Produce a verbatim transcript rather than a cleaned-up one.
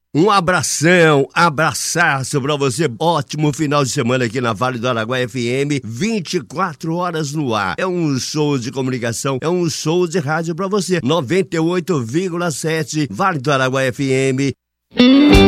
Um abração, abraçaço pra você. Ótimo final de semana aqui na Vale do Araguaia F M, vinte e quatro horas no ar. É um show de comunicação, é um show de rádio pra você. noventa e oito vírgula sete Vale do Araguaia F M.